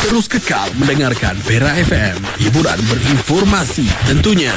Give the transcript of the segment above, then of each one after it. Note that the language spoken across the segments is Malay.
Terus kekal mendengarkan Perak FM. Hiburan berinformasi tentunya.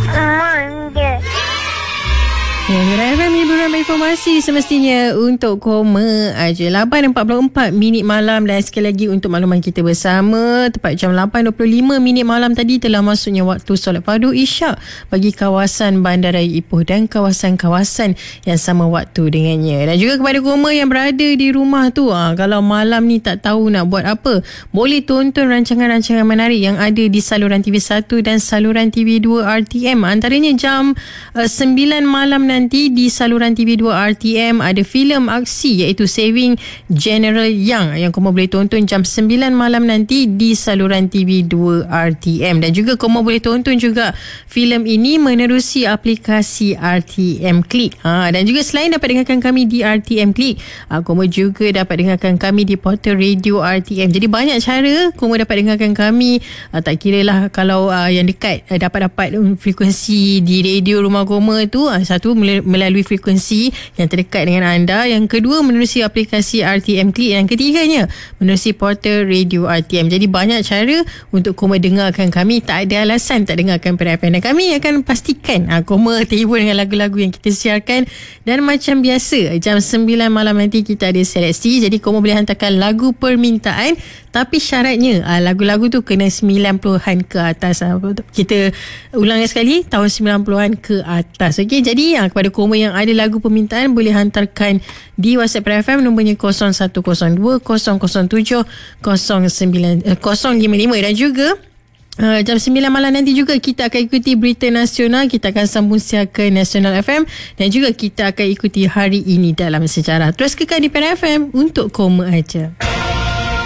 Ya, Perak FM hiburan berinformasi semestinya untuk koma aja. 8.44 minit malam dan sekali lagi untuk makluman kita bersama, tepat jam 8.25 minit malam tadi telah masuknya waktu solat fardu Isyak bagi kawasan Bandaraya Ipoh dan kawasan-kawasan yang sama waktu dengannya. Dan juga kepada koma yang berada di rumah tu, kalau malam ni tak tahu nak buat apa, boleh tonton rancangan-rancangan menarik yang ada di saluran TV1 dan saluran TV2 RTM. Antaranya jam 9 malam nanti di saluran TV2 RTM ada filem aksi iaitu Saving General Young yang kamu boleh tonton jam 9 malam nanti di saluran TV2 RTM. Dan juga kamu boleh tonton juga filem ini menerusi aplikasi RTM Click. Dan juga selain dapat dengarkan kami di RTM Click, kamu juga dapat dengarkan kami di portal radio RTM. Jadi banyak cara kamu dapat dengarkan kami. Tak kira lah kalau yang dekat dapat frekuensi di radio rumah kamu tu, satu melalui frekuensi yang terdekat dengan anda, yang kedua menerusi aplikasi RTM Click, yang ketiganya menerusi portal radio RTM. Jadi banyak cara untuk kamu dengarkan kami. Tak ada alasan tak dengarkan Perak FM, dan kami akan pastikan kamu terhibur dengan lagu-lagu yang kita siarkan. Dan macam biasa jam 9 malam nanti kita ada seleksi, jadi kamu boleh hantarkan lagu permintaan, tapi syaratnya lagu-lagu tu kena 90-an ke atas. Kita ulang sekali, tahun 90-an ke atas. Okey, jadi kepada kamu yang ada lagu permintaan boleh hantarkan di WhatsApp Perak FM, nombornya 0102 007 055. Dan juga jam 9 malam nanti juga kita akan ikuti berita nasional. Kita akan sambung siarkan Nasional FM, dan juga kita akan ikuti Hari Ini Dalam Sejarah. Terus kekal di Perak FM untuk koma aja.